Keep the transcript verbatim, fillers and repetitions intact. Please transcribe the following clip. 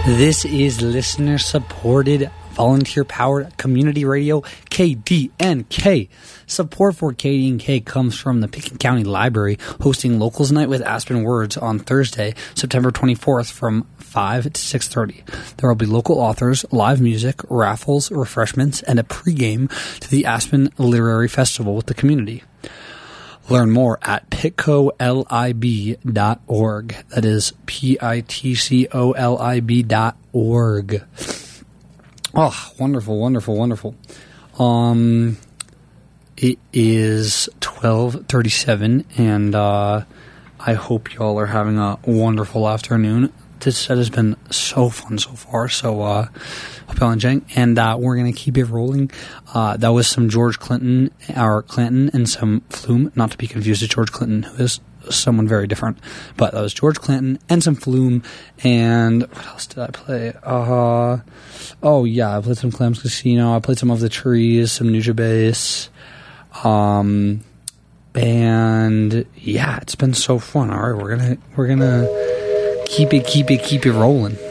This is listener-supported, volunteer-powered community radio, K D N K. Support for K D N K comes from the Pickett County Library, hosting Locals Night with Aspen Words on Thursday, September twenty-fourth from five to six thirty. There will be local authors, live music, raffles, refreshments, and a pregame to the Aspen Literary Festival with the community. Learn more at pitco lib dot org. That is P I T C O L I B dot org. Oh, wonderful, wonderful, wonderful. Um, it is twelve thirty-seven, and uh, I hope y'all are having a wonderful afternoon. This set has been so fun so far, so uh, hope y'all enjoying. And uh, we're going to keep it rolling. Uh, that was some George Clinton, or Clinton, and some Flume, not to be confused with George Clinton, who is someone very different. But that was George Clinton and some Flume. And what else did I play? Uh, oh, yeah, I played some Clams Casino. I played some Of the Trees, some Nujabes. Um, and yeah, it's been so fun. All right, we're gonna we're gonna keep it, keep it, keep it rolling.